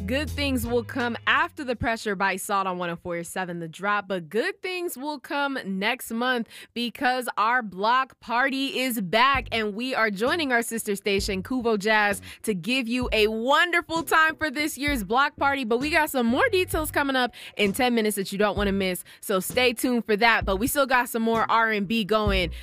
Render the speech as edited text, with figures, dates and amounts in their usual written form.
Good things will come after the pressure by Salt on 104.7 The Drop, but good things will come next month because our block party is back and we are joining our sister station, Kuvo Jazz, to give you a wonderful time for this year's block party. But we got some more details coming up in 10 minutes that you don't want to miss, so stay tuned for that. But we still got some more R&B going